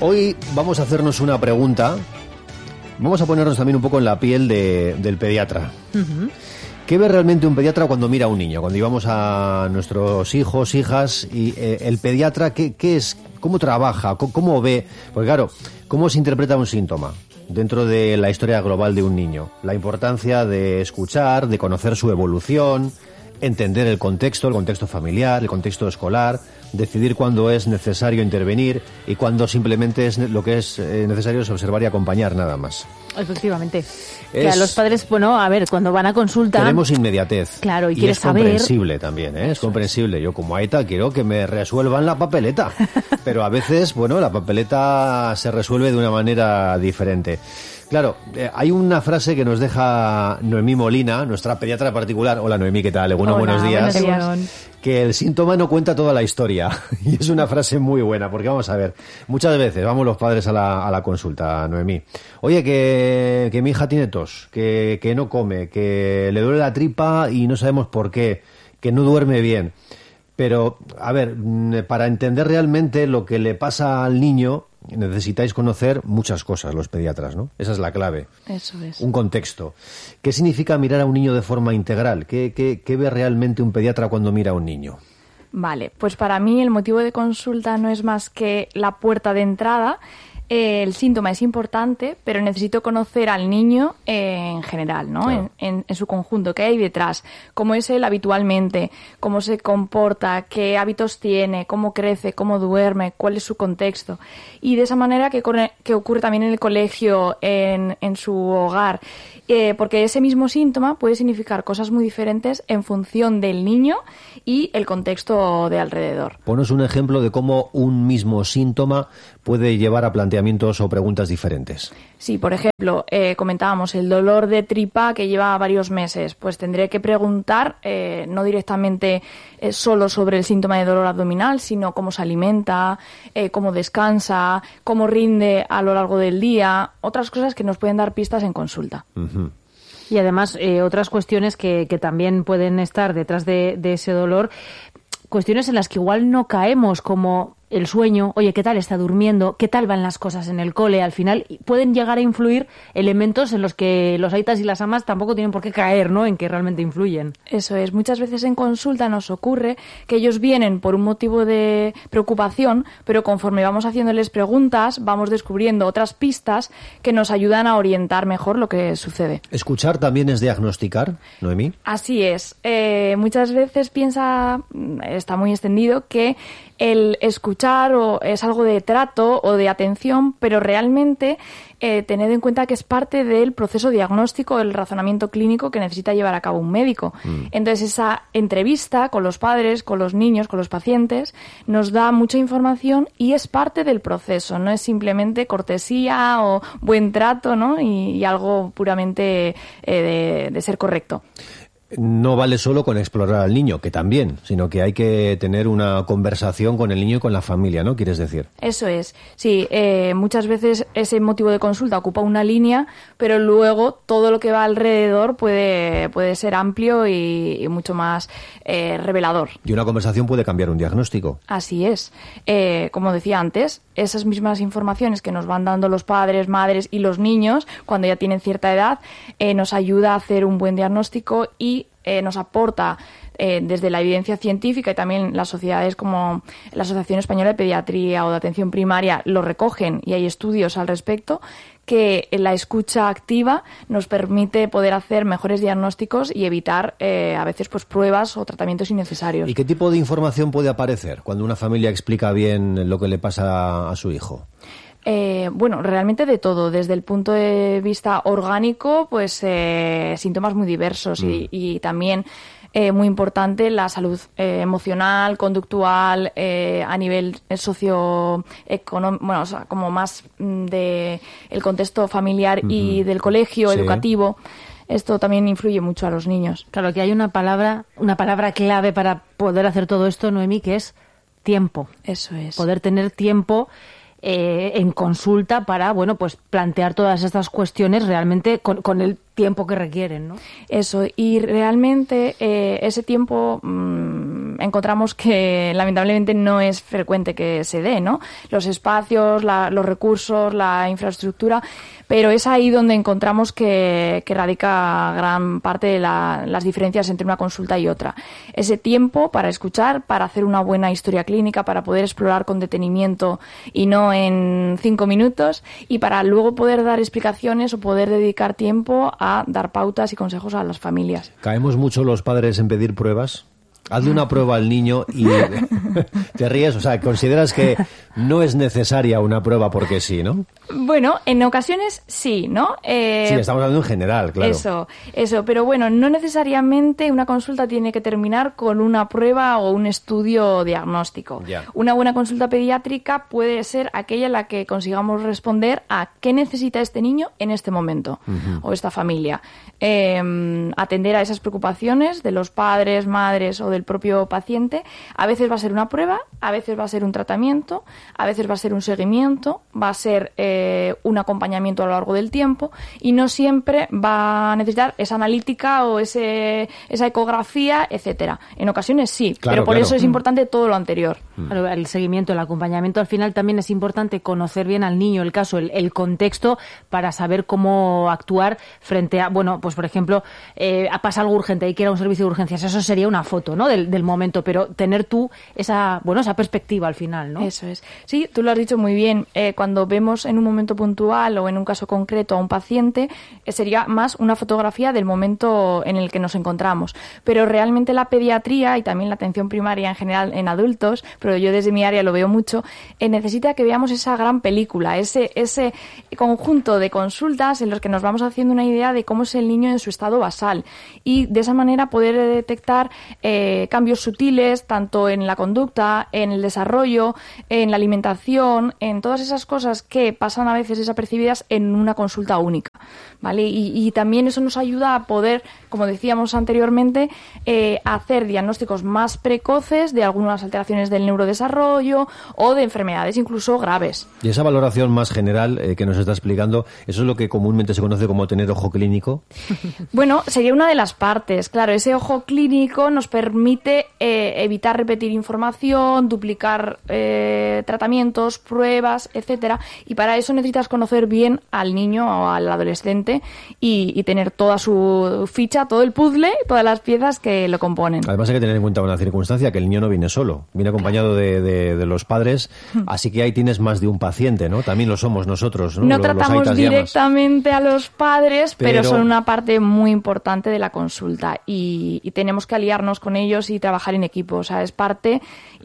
Hoy vamos a hacernos una pregunta. Vamos a ponernos también un poco en la piel del pediatra. Uh-huh. ¿Qué ve realmente un pediatra cuando mira a un niño? Cuando llevamos a nuestros hijos, hijas, y el pediatra, ¿qué es? ¿Cómo trabaja? ¿Cómo ve? Porque claro, ¿cómo se interpreta un síntoma dentro de la historia global de un niño? La importancia de escuchar, de conocer su evolución, entender el contexto familiar, el contexto escolar, decidir cuándo es necesario intervenir y cuándo simplemente lo que es necesario es observar y acompañar, nada más. Efectivamente. Que a los padres, bueno, a ver, cuando van a consulta... Queremos inmediatez. Claro, y quieres saber... es comprensible también, ¿eh? Es comprensible. Yo como aita quiero que me resuelvan la papeleta. Pero a veces, bueno, la papeleta se resuelve de una manera diferente. Claro, hay una frase que nos deja Noemí Molina, nuestra pediatra particular. Hola Noemí, ¿qué tal? Bueno, buenos días. Que el síntoma no cuenta toda la historia. Y es una frase muy buena, porque vamos a ver, muchas veces vamos los padres a la consulta, Noemí. Oye, que mi hija tiene tos, que no come, que le duele la tripa y no sabemos por qué, que no duerme bien. Pero, a ver, para entender realmente lo que le pasa al niño, necesitáis conocer muchas cosas, los pediatras, ¿no? Esa es la clave. Eso es. Un contexto. ¿Qué significa mirar a un niño de forma integral? ¿Qué ve realmente un pediatra cuando mira a un niño? Vale, pues para mí el motivo de consulta no es más que la puerta de entrada. El síntoma es importante, pero necesito conocer al niño en general, ¿no? Claro. En su conjunto, qué hay detrás, cómo es él habitualmente, cómo se comporta, qué hábitos tiene, cómo crece, cómo duerme, cuál es su contexto. Y de esa manera que ocurre también en el colegio, en su hogar, porque ese mismo síntoma puede significar cosas muy diferentes en función del niño y el contexto de alrededor. Ponos un ejemplo de cómo un mismo síntoma puede llevar a planteamientos o preguntas diferentes. Sí, por ejemplo, comentábamos el dolor de tripa que lleva varios meses. Pues tendré que preguntar, no directamente solo sobre el síntoma de dolor abdominal, sino cómo se alimenta, cómo descansa, cómo rinde a lo largo del día, otras cosas que nos pueden dar pistas en consulta. Uh-huh. Y además, otras cuestiones que también pueden estar detrás de ese dolor, cuestiones en las que igual no caemos, como el sueño, oye, ¿qué tal está durmiendo? ¿Qué tal van las cosas en el cole? Al final pueden llegar a influir elementos en los que los aitas y las amas tampoco tienen por qué caer, ¿no? En que realmente influyen. Eso es. Muchas veces en consulta nos ocurre que ellos vienen por un motivo de preocupación, pero conforme vamos haciéndoles preguntas, vamos descubriendo otras pistas que nos ayudan a orientar mejor lo que sucede. ¿Escuchar también es diagnosticar, Noemí? Así es. Muchas veces está muy extendido, que el escuchar es algo de trato o de atención, pero realmente tened en cuenta que es parte del proceso diagnóstico, el razonamiento clínico que necesita llevar a cabo un médico. Entonces esa entrevista con los padres, con los niños, con los pacientes, nos da mucha información y es parte del proceso, no es simplemente cortesía o buen trato, ¿no? Y algo puramente de ser correcto. No vale solo con explorar al niño, que también, sino que hay que tener una conversación con el niño y con la familia, ¿no? ¿Quieres decir? Eso es. Sí, muchas veces ese motivo de consulta ocupa una línea, pero luego todo lo que va alrededor puede ser amplio y mucho más revelador. Y una conversación puede cambiar un diagnóstico. Así es. Como decía antes, esas mismas informaciones que nos van dando los padres, madres y los niños cuando ya tienen cierta edad, nos ayuda a hacer un buen diagnóstico y nos aporta desde la evidencia científica, y también las sociedades como la Asociación Española de Pediatría o de Atención Primaria lo recogen y hay estudios al respecto, que la escucha activa nos permite poder hacer mejores diagnósticos y evitar a veces pues pruebas o tratamientos innecesarios. ¿Y qué tipo de información puede aparecer cuando una familia explica bien lo que le pasa a su hijo? Bueno, realmente de todo, desde el punto de vista orgánico, pues síntomas muy diversos y también muy importante la salud emocional, conductual, a nivel socioeconómico, bueno, o sea, como más de el contexto familiar y del colegio, educativo. Esto también influye mucho a los niños. Claro, que hay una palabra clave para poder hacer todo esto, Noemí, que es tiempo. Eso es. Poder tener tiempo en consulta para, bueno, pues plantear todas estas cuestiones realmente con el tiempo que requieren, ¿no? Eso, y realmente ese tiempo encontramos que lamentablemente no es frecuente que se dé, ¿no? Los espacios, los recursos, la infraestructura, pero es ahí donde encontramos que radica gran parte de las diferencias entre una consulta y otra. Ese tiempo para escuchar, para hacer una buena historia clínica, para poder explorar con detenimiento y no en 5 minutos, y para luego poder dar explicaciones o poder dedicar tiempo a dar pautas y consejos a las familias. ¿Caemos mucho los padres en pedir pruebas? Hazle una prueba al niño y te ríes, o sea, consideras que no es necesaria una prueba porque sí, ¿no? Bueno, en ocasiones sí, ¿no? Sí, estamos hablando en general, claro. Eso, pero bueno, no necesariamente una consulta tiene que terminar con una prueba o un estudio diagnóstico. Ya. Una buena consulta pediátrica puede ser aquella en la que consigamos responder a qué necesita este niño en este momento, o esta familia. Atender a esas preocupaciones de los padres, madres o del propio paciente. A veces va a ser una prueba, a veces va a ser un tratamiento, a veces va a ser un seguimiento, va a ser un acompañamiento a lo largo del tiempo, y no siempre va a necesitar esa analítica o esa ecografía, etcétera. En ocasiones sí, claro, pero por eso es importante todo lo anterior. Claro, el seguimiento, el acompañamiento, al final también es importante conocer bien al niño, el caso, el contexto, para saber cómo actuar frente a, bueno, pues por ejemplo, pasa algo urgente, hay que ir a un servicio de urgencias, eso sería una foto, ¿no?, del momento, pero tener tú esa perspectiva al final, ¿no? Eso es. Sí, tú lo has dicho muy bien. Cuando vemos en un momento puntual o en un caso concreto a un paciente, sería más una fotografía del momento en el que nos encontramos. Pero realmente la pediatría y también la atención primaria en general en adultos, pero yo desde mi área lo veo mucho, necesita que veamos esa gran película, ese conjunto de consultas en los que nos vamos haciendo una idea de cómo es el niño en su estado basal, y de esa manera poder detectar cambios sutiles, tanto en la conducta, en el desarrollo, en la alimentación, en todas esas cosas que pasan a veces desapercibidas en una consulta única, ¿vale? Y también eso nos ayuda a poder, como decíamos anteriormente, hacer diagnósticos más precoces de algunas alteraciones del neurodesarrollo o de enfermedades incluso graves. Y esa valoración más general que nos está explicando, ¿eso es lo que comúnmente se conoce como tener ojo clínico? Bueno, sería una de las partes. Claro, ese ojo clínico nos permite evitar repetir información, duplicar tratamientos, pruebas, etcétera, y para eso necesitas conocer bien al niño o al adolescente y tener toda su ficha, todo el puzzle, todas las piezas que lo componen. Además hay que tener en cuenta una circunstancia, que el niño no viene solo, viene acompañado de los padres, así que ahí tienes más de un paciente, ¿no? También lo somos nosotros, ¿no? No tratamos directamente a los padres, pero son una parte muy importante de la consulta y tenemos que aliarnos con ellos y trabajar en equipo. O sea, es parte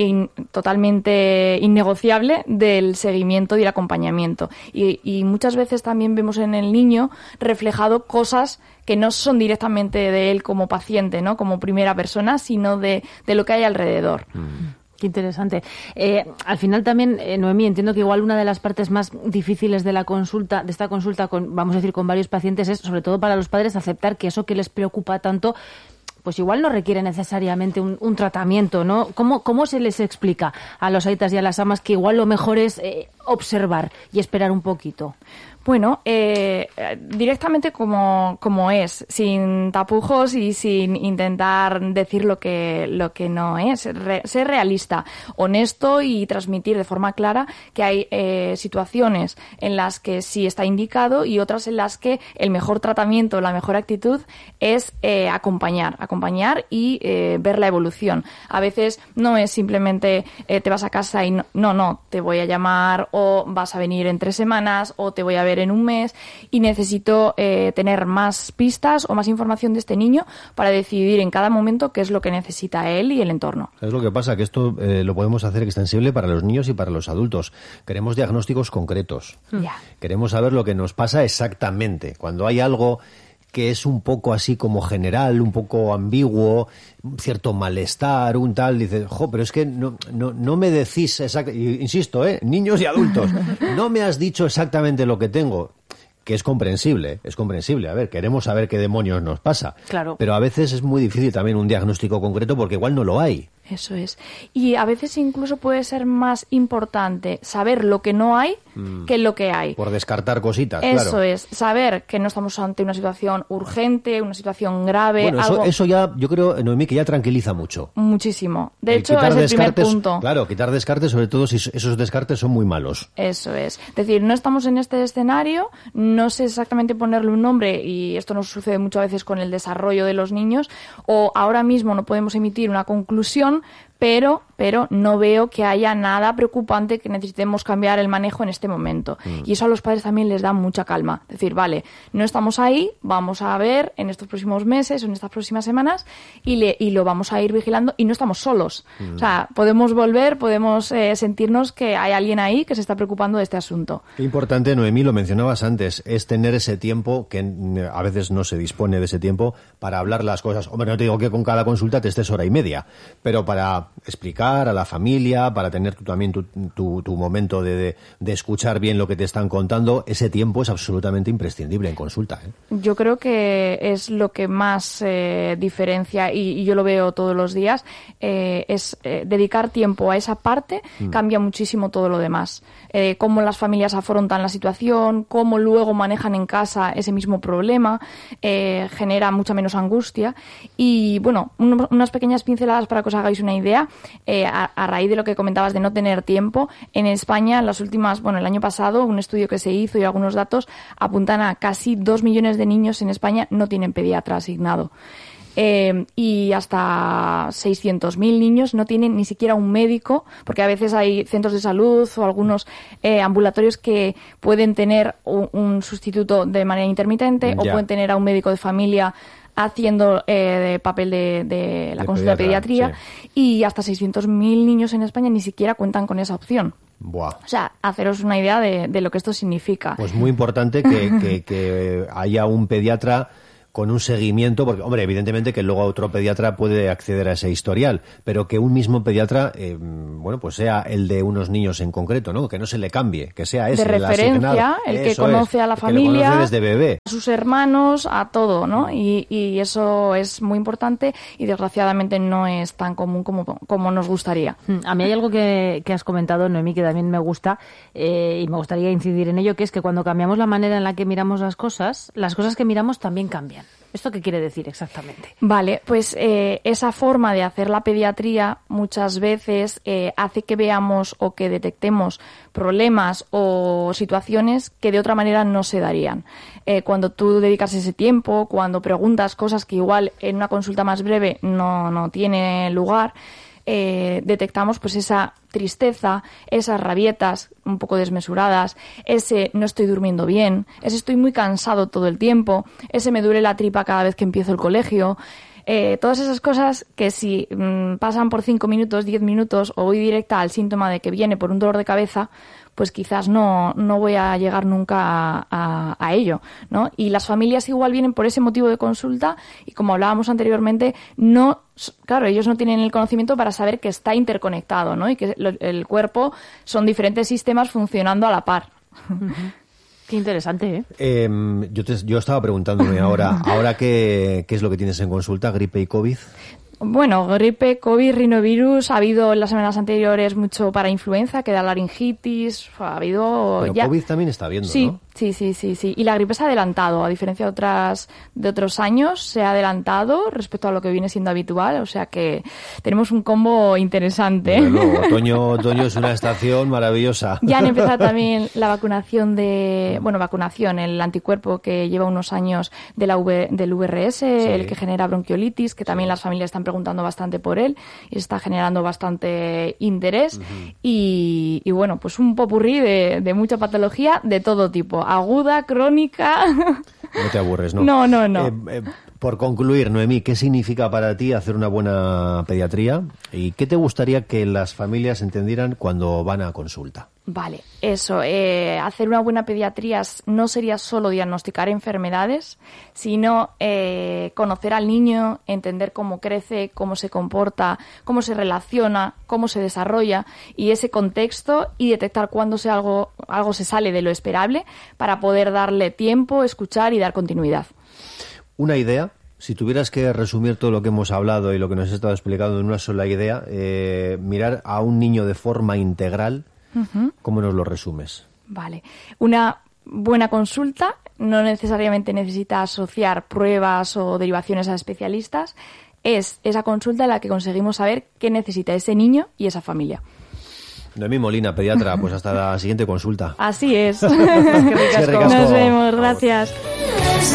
totalmente innegociable del seguimiento y el acompañamiento. Y muchas veces también vemos en el niño reflejado cosas que no son directamente de él como paciente, ¿no?, como primera persona, sino de lo que hay alrededor. Qué interesante. Al final también, Noemí, entiendo que igual una de las partes más difíciles de esta consulta con, vamos a decir, con varios pacientes, es sobre todo para los padres aceptar que eso que les preocupa tanto, pues igual no requiere necesariamente un tratamiento, ¿no? ¿Cómo se les explica a los aitas y a las amas que igual lo mejor es observar y esperar un poquito? Bueno, directamente como es, sin tapujos y sin intentar decir lo que no es. Ser realista, honesto y transmitir de forma clara que hay situaciones en las que sí está indicado y otras en las que el mejor tratamiento, la mejor actitud es acompañar y ver la evolución. A veces no es simplemente te vas a casa y no, te voy a llamar o vas a venir en 3 semanas o te voy a ver en un mes y necesito tener más pistas o más información de este niño para decidir en cada momento qué es lo que necesita él y el entorno. Es lo que pasa, que esto lo podemos hacer extensible para los niños y para los adultos. Queremos diagnósticos concretos. Queremos saber lo que nos pasa exactamente. Cuando hay algo que es un poco así como general, un poco ambiguo, un cierto malestar, un tal, dices, pero es que no me decís exactamente, insisto, niños y adultos, no me has dicho exactamente lo que tengo, que es comprensible. A ver, queremos saber qué demonios nos pasa. Claro. Pero a veces es muy difícil también un diagnóstico concreto porque igual no lo hay. Eso es. Y a veces incluso puede ser más importante saber lo que no hay que lo que hay. Por descartar cositas, Eso claro. es, saber que no estamos ante una situación urgente, una situación grave. Bueno, algo... eso ya, yo creo, Noemí, que ya tranquiliza mucho. Muchísimo. De El hecho, quitar es el primer descartes, punto. Claro, quitar descartes, sobre todo si esos descartes son muy malos. Eso es. Es decir, no estamos en este escenario, no sé exactamente ponerle un nombre, y esto nos sucede muchas veces con el desarrollo de los niños, o ahora mismo no podemos emitir una conclusión, pero no veo que haya nada preocupante que necesitemos cambiar el manejo en este momento. Y eso a los padres también les da mucha calma. Es decir, vale, no estamos ahí, vamos a ver en estos próximos meses o en estas próximas semanas y lo vamos a ir vigilando, y no estamos solos. O sea, podemos volver, podemos sentirnos que hay alguien ahí que se está preocupando de este asunto. Qué importante, Noemí, lo mencionabas antes, es tener ese tiempo, que a veces no se dispone de ese tiempo, para hablar las cosas. Hombre, no te digo que con cada consulta te estés hora y media, pero para explicar a la familia, para tener tú también tu momento de escuchar bien lo que te están contando, ese tiempo es absolutamente imprescindible en consulta, ¿eh? Yo creo que es lo que más diferencia, y yo lo veo todos los días, es dedicar tiempo a esa parte, cambia muchísimo todo lo demás. Cómo las familias afrontan la situación, cómo luego manejan en casa ese mismo problema, genera mucha menos angustia. Y bueno, unas pequeñas pinceladas para que os hagáis una idea. A raíz de lo que comentabas de no tener tiempo, en España, el año pasado, un estudio que se hizo y algunos datos apuntan a casi 2 millones de niños en España no tienen pediatra asignado. Y hasta 600.000 niños no tienen ni siquiera un médico, porque a veces hay centros de salud o algunos ambulatorios que pueden tener un sustituto de manera intermitente, o pueden tener a un médico de familia haciendo de papel de la consulta de pediatría, sí. Y hasta 600.000 niños en España ni siquiera cuentan con esa opción. Buah. O sea, haceros una idea de lo que esto significa. Pues muy importante que haya un pediatra con un seguimiento, porque, hombre, evidentemente que luego otro pediatra puede acceder a ese historial, pero que un mismo pediatra, pues sea el de unos niños en concreto, ¿no? Que no se le cambie, que sea ese. De referencia, el que conoce a la familia, que lo conoce desde bebé. A sus hermanos, a todo, ¿no? Y eso es muy importante y desgraciadamente no es tan común como nos gustaría. A mí hay algo que has comentado, Noemí, que también me gusta, y me gustaría incidir en ello, que es que cuando cambiamos la manera en la que miramos las cosas que miramos también cambian. ¿Esto qué quiere decir exactamente? Vale, pues esa forma de hacer la pediatría muchas veces hace que veamos o que detectemos problemas o situaciones que de otra manera no se darían. Cuando tú dedicas ese tiempo, cuando preguntas cosas que igual en una consulta más breve no tiene lugar, detectamos pues esa tristeza, esas rabietas un poco desmesuradas, ese no estoy durmiendo bien, ese estoy muy cansado todo el tiempo, ese me duele la tripa cada vez que empiezo el colegio. Todas esas cosas que si pasan por 5 minutos, 10 minutos o voy directa al síntoma de que viene por un dolor de cabeza, pues quizás no voy a llegar nunca a ello, ¿no? Y las familias igual vienen por ese motivo de consulta y, como hablábamos anteriormente, ellos no tienen el conocimiento para saber que está interconectado, ¿no? Y que el cuerpo son diferentes sistemas funcionando a la par. Uh-huh. Qué interesante, ¿eh? Yo estaba preguntándome ahora qué es lo que tienes en consulta, gripe y COVID. Bueno, gripe, COVID, rinovirus, ha habido en las semanas anteriores mucho para influenza, que da laringitis, ha habido... Pero ya... COVID también está habiendo, sí, ¿no? Sí. Y la gripe se ha adelantado, a diferencia de otros años, se ha adelantado respecto a lo que viene siendo habitual, o sea que tenemos un combo interesante. Bueno, otoño es una estación maravillosa. Ya han empezado también la vacunación el anticuerpo que lleva unos años del VRS, sí. El que genera bronquiolitis, que también las familias están preguntando bastante por él y se está generando bastante interés. Uh-huh. Y bueno, pues un popurrí de mucha patología de todo tipo. Aguda, crónica. No te aburres, ¿no? No. Por concluir, Noemí, ¿qué significa para ti hacer una buena pediatría? ¿Y qué te gustaría que las familias entendieran cuando van a consulta? Vale, eso. Hacer una buena pediatría no sería solo diagnosticar enfermedades, sino conocer al niño, entender cómo crece, cómo se comporta, cómo se relaciona, cómo se desarrolla y ese contexto, y detectar cuándo algo se sale de lo esperable para poder darle tiempo, escuchar y dar continuidad. Una idea Si tuvieras que resumir todo lo que hemos hablado y lo que nos has estado explicando en una sola idea, mirar a un niño de forma integral, ¿cómo nos lo resumes? Vale. Una buena consulta no necesariamente necesita asociar pruebas o derivaciones a especialistas. Es esa consulta en la que conseguimos saber qué necesita ese niño y esa familia. Noemí Molina, pediatra, pues hasta la siguiente consulta. Así es. Eskerrik asko. Nos vemos, gracias.